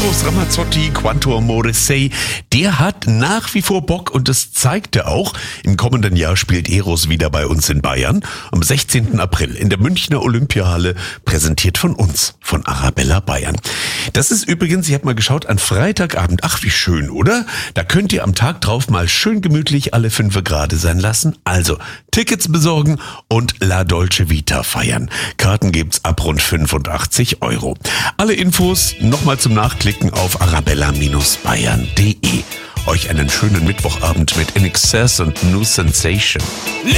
Eros Ramazzotti, Quantum Morrissey, der hat nach wie vor Bock und das zeigt er auch. Im kommenden Jahr spielt Eros wieder bei uns in Bayern. Am 16. April in der Münchner Olympiahalle, präsentiert von uns, von Arabella Bayern. Das ist übrigens, ich habe mal geschaut, an Freitagabend. Ach, wie schön, oder? Da könnt ihr am Tag drauf mal schön gemütlich alle 5 Grad sein lassen. Also, Tickets besorgen und La Dolce Vita feiern. Karten gibt's ab rund 85 €. Alle Infos nochmal zum Nachklicken auf arabella-bayern.de. Euch einen schönen Mittwochabend mit In Excess und New Sensation.